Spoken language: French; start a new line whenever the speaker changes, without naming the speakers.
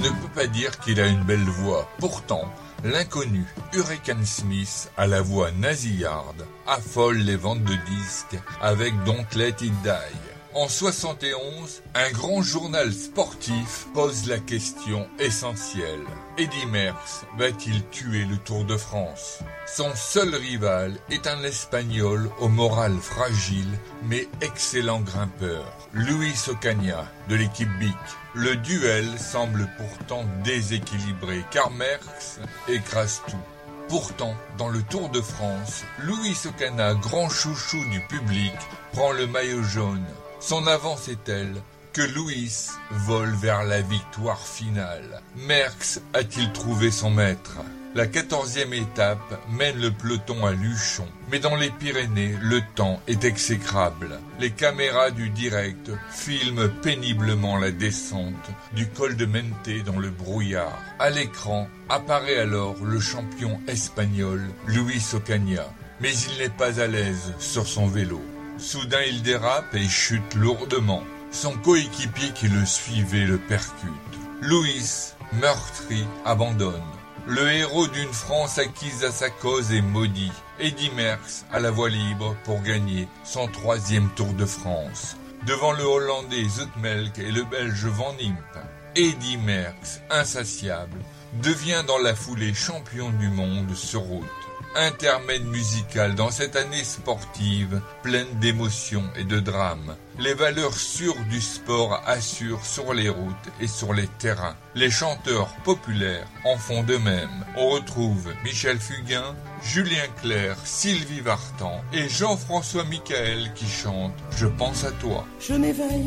ne peut pas dire qu'il a une belle voix. Pourtant, l'inconnu Hurricane Smith, à la voix nasillarde, affole les ventes de disques avec Don't Let It Die. En 71, un grand journal sportif pose la question essentielle. Eddy Merckx va-t-il tuer le Tour de France? Son seul rival est un Espagnol au moral fragile mais excellent grimpeur, Luis Ocaña de l'équipe BIC. Le duel semble pourtant déséquilibré car Merckx écrase tout. Pourtant, dans le Tour de France, Luis Ocaña, grand chouchou du public, prend le maillot jaune. Son avance est telle que Luis vole vers la victoire finale. Merckx a-t-il trouvé son maître? La 14e étape mène le peloton à Luchon. Mais dans les Pyrénées, le temps est exécrable. Les caméras du direct filment péniblement la descente du col de Mente dans le brouillard. À l'écran apparaît alors le champion espagnol Luis Ocaña. Mais il n'est pas à l'aise sur son vélo. Soudain il dérape et chute lourdement. Son coéquipier qui le suivait le percute. Luis, meurtri, abandonne. Le héros d'une France acquise à sa cause est maudit. Eddy Merckx à la voie libre pour gagner son 3e Tour de France. Devant le Hollandais Zoutmelk et le Belge Van Impe, Eddy Merckx, insatiable, devient dans la foulée champion du monde sur route. Intermède musical dans cette année sportive pleine d'émotions et de drames. Les valeurs sûres du sport assurent sur les routes et sur les terrains. Les chanteurs populaires en font de même. On retrouve Michel Fugain, Julien Clerc, Sylvie Vartan et Jean-François Michael qui chantent « Je pense à toi ».
Je m'éveille